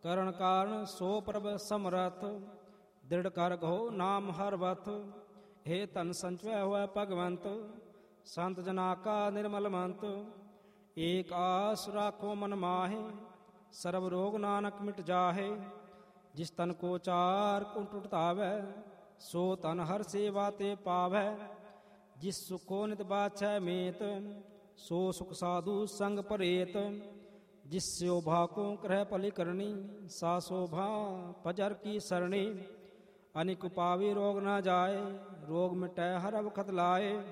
ਕਰਨ ਕਾਰਨ ਸੋ ਪ੍ਰਭ ਸਮਰਥ, ਦ੍ਰਿੜ ਕਰ ਗੋ ਨਾਮ ਹਰ ਵਥ। ਹੇ ਧਨ ਸੰਚੈ ਹੋਇ ਭਗਵੰਤ, ਸੰਤ ਜਨਾ ਕਾ ਨਿਰਮਲ ਮੰਤ। ਏਕ ਆਸ ਰਾਖੋ ਮਨ ਮਾਹੇ, ਸਰਬ ਰੋਗ ਨਾਨਕ ਮਿਟ ਜਾਹੇ। ਜਿਸ ਤਨ ਕੋ ਚਾਰ ਕੁੰਟ ਉਠਾਵੈ, ਸੋ ਤਨ ਹਰ ਸੇਵਾ ਤੇ ਪਾਵੈ। ਜਿਸ ਸੁਖੋ ਨਿਤ ਬਾਛੈ ਮੇਤ, ਸੋ ਸੁਖ ਸਾਧੂ ਸੰਗ ਪਰੇਤ। ਜਿਸ शोभा को करह पलि करनी, सा शोभा पजर की सरणी। अनिक पावी रोग न जाए, रोग मिटै हर वखत लाए।